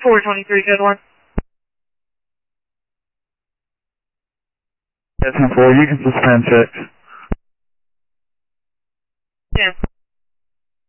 423, good one. Yeah, 10-4, you can suspend check. 10.